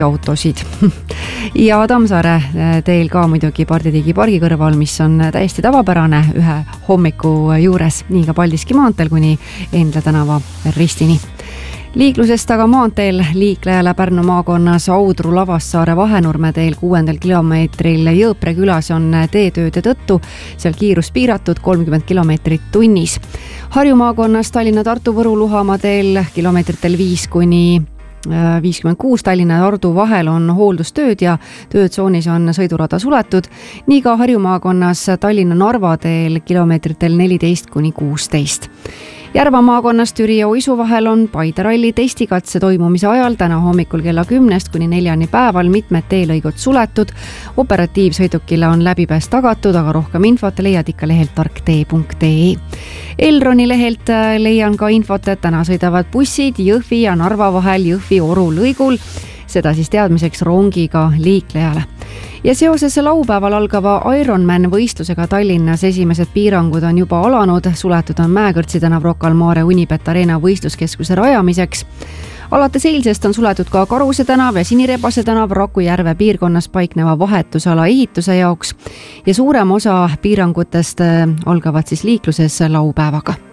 autosid. Ja Tammsaare teel ka muidugi Parditigi pargi kõrval, mis on täiesti tavapärane ühe hommiku juures, nii ka Paldiski maanteel kuni Endla tänava ristini. Liiklusest aga maanteel liiklejale Pärnu maakonnas Audru Lavassaare Vahenurme teel 6. kilomeetril Jõõpre külas on teetööde tõttu seal kiirus piiratud 30 kilomeetrit tunnis. Harju maakonnas Tallinna-Tartu-Võru Luhamaa teel kilomeetritel 5 kuni 56 Tallinna ja Tartu vahel on hooldustööd ja töötsoonis on sõidurada suletud. Nii ka Harju maakonnas Tallinna-Narva teel kilomeetritel 14 kuni 16. Järva maakonnas Türi ja Uisu vahel on Paide ralli testikatse toimumise ajal täna hommikul kella 10 kuni 4 päeval mitmed teelõigud suletud. Operatiivsõidukile on läbipääs tagatud, aga rohkem infot leiad ikka lehelt tarktee.ee. Elroni lehelt leian ka infot, et täna sõidavad bussid Jõhvi ja Narva vahel Jõhvi-Oru lõigul, seda siis teadmiseks rongiga liiklejale. Ja seoses laupäeval algava Ironman võistlusega Tallinnas esimesed piirangud on juba alanud, suletud on Mäekõrtsi tänav Rocca al Mare Unibet Arena võistluskeskuse rajamiseks. Alates eilsest on suletud ka Karuse tänav ja Sinirebase tänav Rakujärve piirkonnas paikneva vahetusala ehituse jaoks ja suurem osa piirangutest algavad siis liikluses laupäevaga.